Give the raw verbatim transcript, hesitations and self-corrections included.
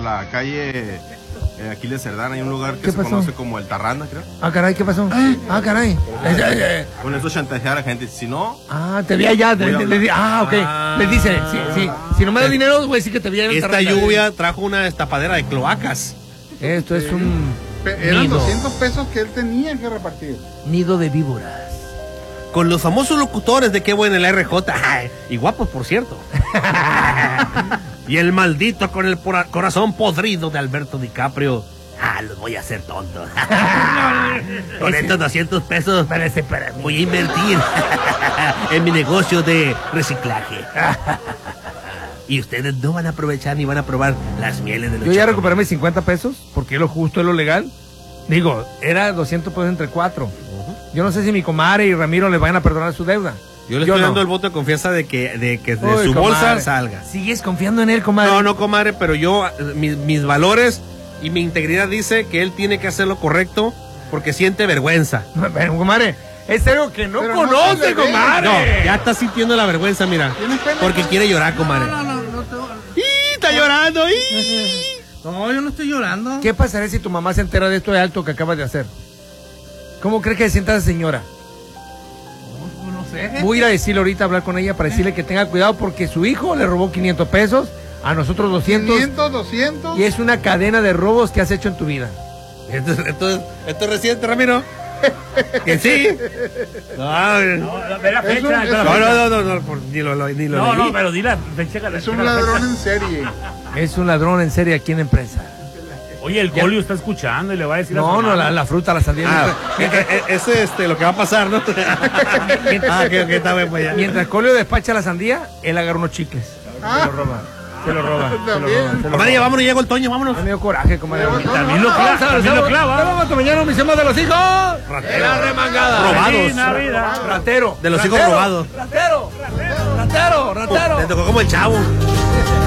la calle eh, Aquiles Cerdán, hay un lugar que se pasó? conoce como el Tarranda, creo. Ah, caray, ¿qué pasó? Ah, caray. Con eso chantajear a la gente. Si no... Ah, te vi allá. Le, le, le, ah, ok. Ah. Le dice, sí, sí. Si no me da dinero, voy a decir que te vi en el Esta Tarranda. lluvia trajo una destapadera de cloacas. Esto es un Pe- Eran nido, doscientos pesos que él tenía que repartir. nido de víboras. Con los famosos locutores de Qué Bueno el R J. Ay, y guapos, por cierto. Y el maldito con el pora- corazón podrido de Alberto DiCaprio. Ah, los voy a hacer tontos. Con estos doscientos pesos Parece para mí. voy a invertir en mi negocio de reciclaje. Y ustedes no van a aprovechar ni van a probar las mieles de los Yo ya chacos. recuperé mis cincuenta pesos, porque es lo justo, es lo legal. Digo, era doscientos pesos entre cuatro. Yo no sé si mi comadre y Ramiro les van a perdonar su deuda. Yo le estoy no. dando el voto de confianza de que, de que de Uy, su comadre. bolsa salga. ¿Sigues confiando en él, comadre? No, no, comadre, pero yo, mis, mis valores y mi integridad dice que él tiene que hacer lo correcto porque siente vergüenza. Bueno, comadre, es algo que no Pero no conoce, se le ve. comadre. No, ya está sintiendo la vergüenza, mira. ¿Tienes pena? Porque quiere llorar, comadre. No, no, no, te- ¡Y está llorando! ¡Y! no, yo no estoy llorando. ¿Qué pasaría si tu mamá se entera de esto de alto que acabas de hacer? ¿Cómo crees que se sienta esa señora? No, no sé. Voy a ir a decirle ahorita, a hablar con ella para decirle que tenga cuidado porque su hijo le robó quinientos pesos, a nosotros doscientos, quinientos, doscientos. y es una cadena de robos que has hecho en tu vida. Esto, es- esto, es- esto es reciente, Ramiro. Que sí. No, No, ve la Es fecha. un- ve la no, fecha. no, no, no, no, por- ni lo, lo- ni lo No, leí. no, pero di la fecha. que la- Es un checa la ladrón fecha. en serie. Es un ladrón en serie aquí en la empresa. Oye, el Colio está escuchando y le va a decir a su No, no, hermano. la, la fruta, la sandía. Ah, mientras, eh, eh, ese es este, lo que va a pasar, ¿no? Ah, que, que está bien, pues ya. mientras Colio despacha la sandía, él agarra unos chicles. Se lo roba. Se lo roba. Se lo roba. Se lo Comadre, ya roba. vámonos, llegó el Toño, vámonos. Me dio coraje, comadre. También lo clava. También lo clava. Vamos a mañana, mis hijos de los hijos. De la remangada. Robados. Feliz Navidad. Ratero. De los hijos Ratero, robados. Ratero. Ratero. Ratero. Le tocó como el chavo.